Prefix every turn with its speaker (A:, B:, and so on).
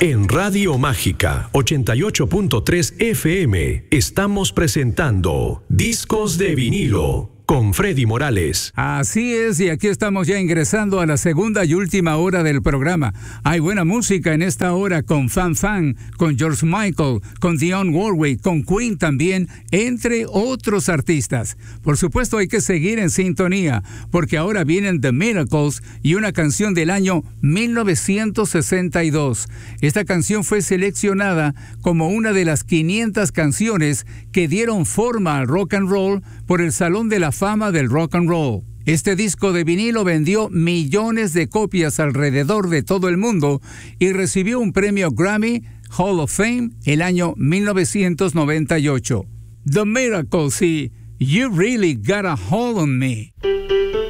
A: En Radio Mágica 88.3 FM estamos presentando Discos de Vinilo con Freddy Morales.
B: Así es, y aquí estamos ya ingresando a la segunda y última hora del programa. Hay buena música en esta hora con Fan Fan, con George Michael, con Dionne Warwick, con Queen también, entre otros artistas. Por supuesto hay que seguir en sintonía, porque ahora vienen The Miracles y una canción del año 1962. Esta canción fue seleccionada como una de las 500 canciones que dieron forma al rock and roll por el Salón de la Fama del Rock and Roll. Este disco de vinilo vendió millones de copias alrededor de todo el mundo y recibió un premio Grammy Hall of Fame el año 1998. The Miracles y You Really Got a Hold on Me.